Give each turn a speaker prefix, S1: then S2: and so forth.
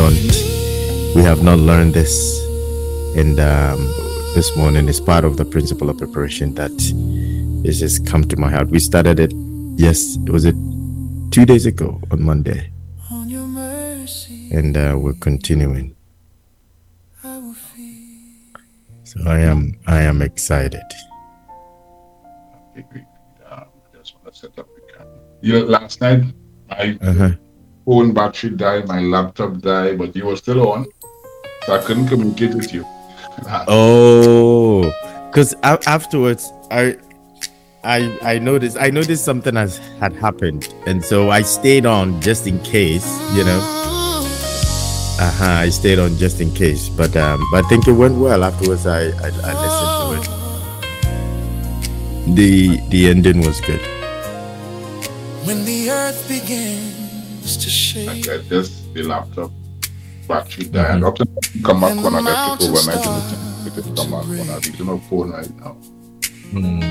S1: not learned this, and this morning is part of the principle of preparation that is just come to my heart. We started it. Yes, was it 2 days ago on Monday, and we're continuing. So I am excited.
S2: I just want to set up the camera. Last night my phone battery died, my laptop died, but you were still on, so I couldn't communicate with you.
S1: Oh, because afterwards I noticed something had happened, and so I stayed on just in case, I stayed on just in case, but I think it went well. Afterwards, I listened to it. The ending was good.
S3: When the earth begins to shake,
S2: I just the laptop battery died. I'm not come back when I get to overnight. It come back when I do no phone right now.